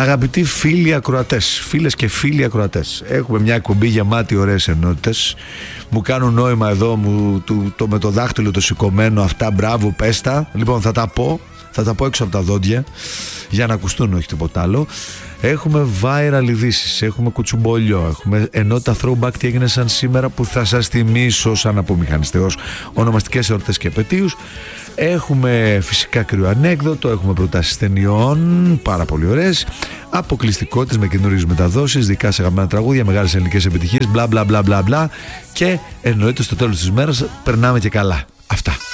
Αγαπητοί φίλοι ακροατές, φίλες και φίλοι ακροατές, έχουμε μια εκπομπή γεμάτη ωραίες ενότητες. Μου κάνουν νόημα εδώ με το δάχτυλο το σηκωμένο, αυτά μπράβο, πέστα. Λοιπόν, θα τα πω έξω από τα δόντια για να ακουστούν, όχι τίποτα άλλο. Έχουμε viral ειδήσεις, έχουμε κουτσουμπολιό, έχουμε ενότητα throwback τι έγινε σαν σήμερα που θα σας θυμίσω σαν απομηχανιστέως, ονομαστικές εορτές και επετείους. Έχουμε φυσικά κρύο ανέκδοτο, έχουμε προτάσεις ταινιών, πάρα πολύ ωραίες, αποκλειστικότητες με καινούριες μεταδόσεις, δικά σε αγαπημένα τραγούδια, μεγάλες ελληνικές επιτυχίες, μπλα μπλα μπλα μπλα μπλα, και εννοείται στο τέλος της μέρας περνάμε και καλά. Αυτά.